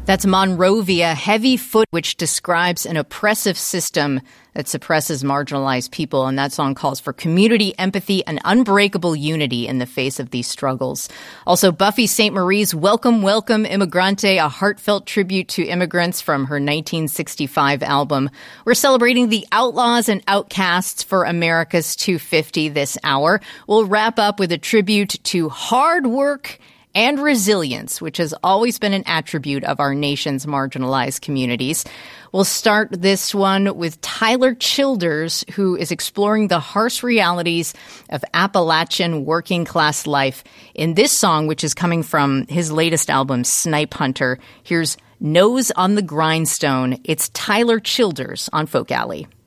That's Monrovia, Heavy Foot, which describes an oppressive system that suppresses marginalized people. And that song calls for community, empathy, and unbreakable unity in the face of these struggles. Also, Buffy Sainte-Marie's Welcome, Welcome, Immigrante, a heartfelt tribute to immigrants from her 1965 album. We're celebrating the outlaws and outcasts for America's 250 this hour. We'll wrap up with a tribute to hard work and resilience, which has always been an attribute of our nation's marginalized communities. We'll start this one with Tyler Childers, who is exploring the harsh realities of Appalachian working-class life in this song, which is coming from his latest album, Snipe Hunter. Here's Nose on the Grindstone. It's Tyler Childers on Folk Alley.